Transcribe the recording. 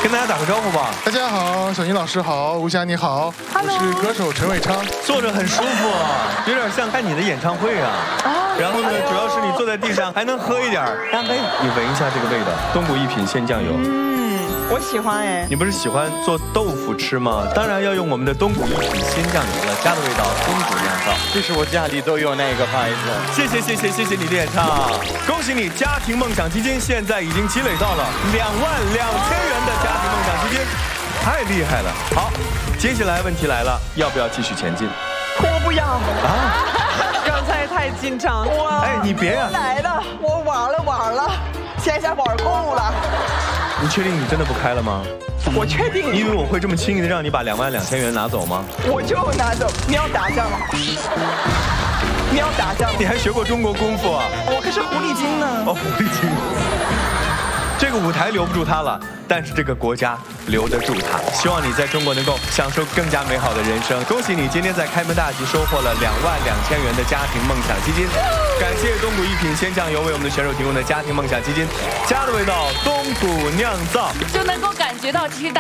跟大家打个招呼吧。 大家好，小宁老师好，吴霞你好，我是歌手陈伟昌。 坐着很舒服啊，有点像看你的演唱会啊。然后呢，主要是你坐在地上还能喝一点。 干杯！ 你闻一下这个味道，东谷一品鲜酱油。 我喜欢哎。 你不是喜欢做豆腐吃吗？当然要用我们的东谷一品鲜酱油了，家的味道，东谷酿造。 这是我家里都有那个牌子。 谢谢你的演唱，恭喜你！家庭梦想基金现在已经积累到了22000元的家庭梦想基金，太厉害了。好，接下来问题来了，要不要继续前进？ 我不要啊！ 刚才太紧张， 哎，你别呀！ 来了，我玩了，现在玩够了。 你确定你真的不开了吗？ 我确定。 你以为我会这么轻易的让你把22000元拿走吗？ 我就拿走。你要打架吗？你要打架吗？ 你还学过中国功夫啊？ 我可是狐狸精呢。 哦，狐狸精。这个舞台留不住他了，但是这个国家留得住他。希望你在中国能够享受更加美好的人生。恭喜你今天在开门大吉收获了22000元的家庭梦想基金。感谢东谷一品鲜酱油为我们的选手提供的家庭梦想基金，家的味道，东谷酿造， 就能够感觉到其实大。